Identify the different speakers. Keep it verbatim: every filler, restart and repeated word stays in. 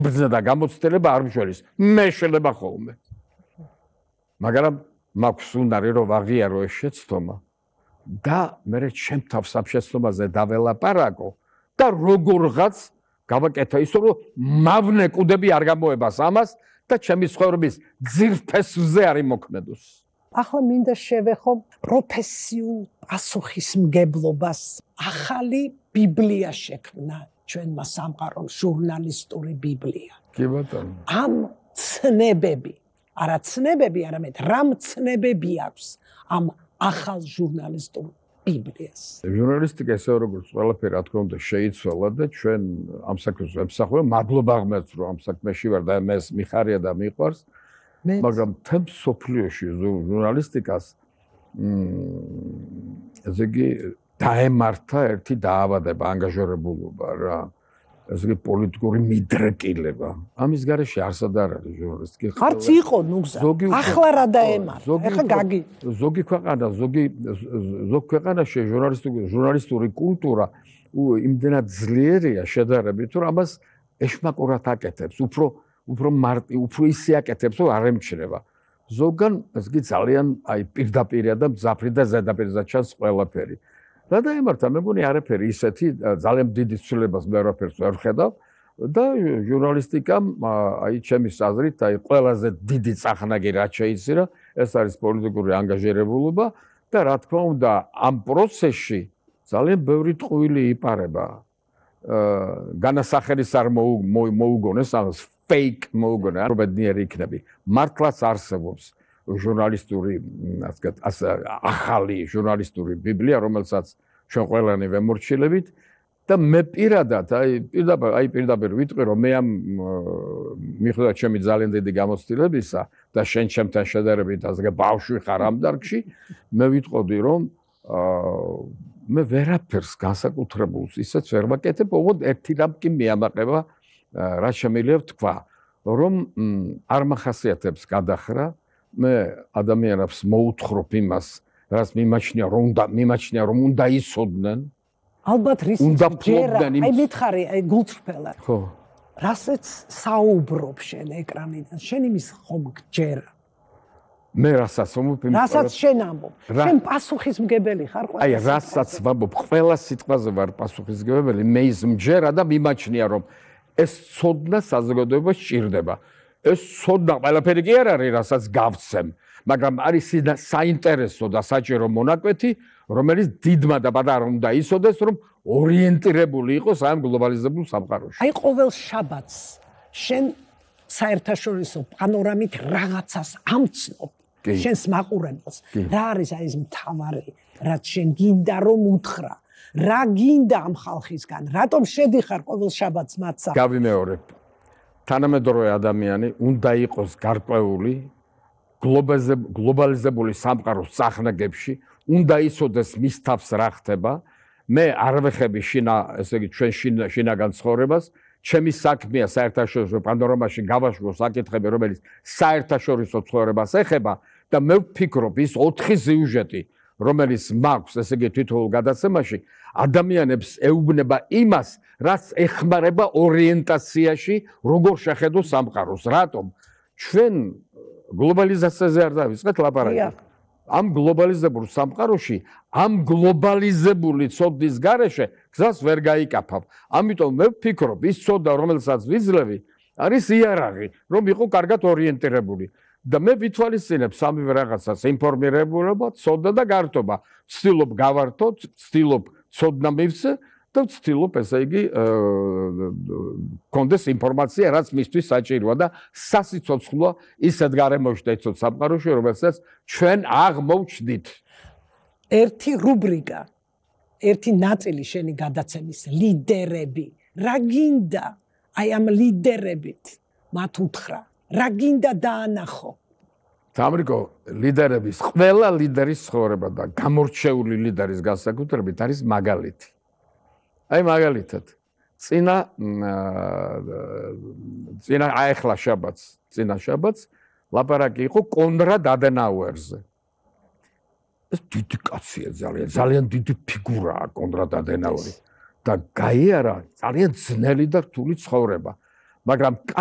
Speaker 1: ბრძნა და გამოცდილება არ მშველის. მე შეიძლება ხოლმე. მაგრამ მაქვს უნარი რომ ვაღიარო ეს შეცდომა და მე ჩემ თავს ამ შეცდომაზე დაველაპარაკო და როგორღაც გავაკეთე ისე რომ მავნე კუდები არ გამოებას ამას და ჩემი ცხოვრების ძირფესვზე არ იმოქმედოს.
Speaker 2: ახლა მინდა შევეხო პროფესიულ პასუხისმგებლობას ახალი ბიბლია შექმნა ჩვენმა სამყარომ ჟურნალისტური ბიბლია.
Speaker 1: კი ბატონო.
Speaker 2: ამ ცნებები, არა ცნებები, არამედ რამ ცნებები აქვს ამ ახალ ჟურნალისტურ ბიბლიას.
Speaker 1: ჟურნალისტიკა ესე როგორც ყველაფერი რა თქმა უნდა შეიცვალა და ჩვენ ამ საქმეს ვემსახურებ, მადლობა ღმერთს რომ ამ საქმეში ვარ და მე მიხარია და მიყვარს. მაგრამ თემ სოფლიოში ჟურნალისტიკას ესე იგი დაემართა ერთი დაავადება, ანგაჟირებულობა რა. ესე იგი პოლიტიკური მიდრეკილება. ამის გარეშე არსად არ არის ჟურნალისტიკა.
Speaker 2: არც იყო ნუგზა. ახლა რა დაემართა? ახლა გაგი.
Speaker 1: ზოგი ქვეყანა, ზოგი ზოგ ქვეყანაში ჟურნალისტური ჟურნალისტური კულტურა იმდენად ძლიერია შედარებით, რომ ამას ეშმაკურად აკეთებს. უფრო უფრო მარტი, უფრო ისე აკეთებს, რომ არ ემჩნევა. ზოგან ეს კი ძალიან აი პირდაპირია და მძაფრი და ზედაპირზე ჩანს ყველაფერი. რა დაემართა, მე მგონი არაფერი ისეთი ძალიან დიდი ცვლილებას მე არაფერს ვერ ვხედავ და ჟურნალისტიკამ აი ჩემის აზრით აი ყველაზე დიდი წახნაგი რაც შეიცირა, ეს არის პოლიტიკური ანგაჟირებულობა და რა თქმა უნდა ამ პროცესში ძალიან ბევრი ტყუილი იპარება. განასახელის არ მოუგონეს ამას fake მოუგონა, რომ ბედნიერი იქნები. მართლაც არსებობს ჟურნალისტური, ასე ვთქვათ, ახალი ჟურნალისტური ბიბლია, რომელსაც ჩვენ ყველანი ვემორჩილებით და მე პირადად, აი პირდაპირ, აი პირდაპირ ვიტყვი, რომ მე ამ მიხედვით ჩემი ძალიან დიდი გამოცდილებისა და შენ ჩემთან შედარებით ასე ბავშვი ხარ ამ დარგში, მე ვიტყოდი, რომ მე ვერაფერს განსაკუთრებულს ისეც ვერ ვაკეთებ, ოღონდ ერთი რამ კი მიამაყება რა შემიძლია ვთქვა, რომ არ მახასიათებს გადახრა, მე ადამიანებს მოუთხრობ იმას, რაც მიმაჩნია, რომ უნდა მიმაჩნია, რომ უნდა იცოდნენ.
Speaker 2: ალბათ რისიც ჯერა, აი მითხარი, აი გულწრფელად.
Speaker 1: ხო.
Speaker 2: რასაც საუბრობ შენ ეკრანიდან, შენ იმის ხომ გჯერა.
Speaker 1: მე რასაც ვამბობ,
Speaker 2: რასაც შენ ამბობ. შენ პასუხისმგებელი ხარ ყველა.
Speaker 1: აი რასაც ვამბობ, ყველა სიტყვაზე ვარ პასუხისმგებელი, მე ის მჯერა და მიმაჩნია, რომ ეს ცოდნა საზოგადოებას სჭირდება. ეს ცოდნა ყველაფერი კი არ არის, რასაც გავცემ, მაგრამ არის საინტერესო და საჭირო მონაკვეთი, რომელიც დიდმა და პატარამ უნდა იცოდეს, რომ ორიენტირებული იყოს ამ გლობალიზებულ სამყაროში.
Speaker 2: აი ყოველ შაბათს შენ საერთაშორისო პანორამით რაღაცას ამცნობ, შენს მაყურებელს. რა არის აი ეს მთავარი, რაც შენ გინდა რომ უთხრა? რა გინდა ამ ხალხისგან? რატომ შედიხარ ყოველ შაბათს მათსა?
Speaker 1: გავიმეორებ. თანამედროვე ადამიანი უნდა იყოს გარკვეული გლობალიზებული სამყაროს წახნაგებში, უნდა იცოდეს მის თავს რა ხდება. მე არ ვეხები შინა, ესე იგი ჩვენ შინაგან ცხოვრებას, ჩემი საქმეა საერთაშორისო პანორამაში გავაშვო საკითხები, რომელიც საერთაშორისო ცხოვრებას ეხება და მე ვფიქრობ ის ოთხი სიუჟეტი, რომელიც მაქვს, ესე იგი თითოეულ გადაცემაში, ადამიანებს ეუბნება იმას, რაც ეხმარება ორიენტაციაში, როგორ შეხედო სამყაროს. რატომ? ჩვენ გლობალიზაციაზე არ დავიწყეთ ლაპარაკი. ამ გლობალიზებულ სამყაროში, ამ გლობალიზებული ცოდნის გარეშე გზას ვერ გაიკაფავ. ამიტომ მე ვფიქრობ, ის ცოდნა, რომელსაც ვიძლევი, არის იარაღი, რომ იყო კარგად ორიენტირებული. და მე ვითვალისწინებ სამივე რაღაცას, ინფორმირებულობა, ცოდნა და გართობა. ვცდილობ გავართო, ვცდილობ ცოდნა მივცე და ვცდილობ, ესე იგი, კონდეს ინფორმაცია, რაც მისთვის საჭიროა და სასიცოცხლო ისეთ გარემოში და იცოდ სამყაროში, რომელსაც ჩვენ აღმოვჩნდით.
Speaker 2: ერთი რუბრიკა, ერთი ნაწილი შენი გადაცემის ლიდერები. რა გინდა აი ამ ლიდერებით მათ უთხრა? რა გინდა დაანახო?
Speaker 1: თამრიკო, ლიდერების, ყველა ლიდერის ცხოვრება და გამორჩეული ლიდერის განსაკუთრებით არის მაგალითი. აი მაგალითად, წინა წინა აეხლა შაბათს, წინა შაბათს ლაპარაკი იყო კონრად ადენაუერზე. ეს დიდი კაცია ძალიან, ძალიან დიდი ფიგურაა კონრად ადენაური და გაიარა ძალიან ძნელი და რთული ცხოვრება. მაგრამ